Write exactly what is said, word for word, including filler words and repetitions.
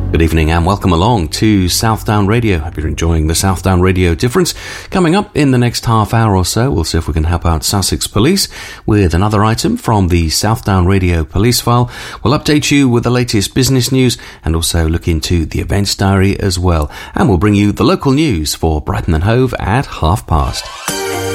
Good evening and welcome along to Southdown Radio. Hope you're enjoying the Southdown Radio Difference. Coming up in the next half hour or so, we'll see if we can help out Sussex Police with another item from the Southdown Radio Police File. We'll update you with the latest business news and also look into the events diary as well. And we'll bring you the local news for Brighton and Hove at half past.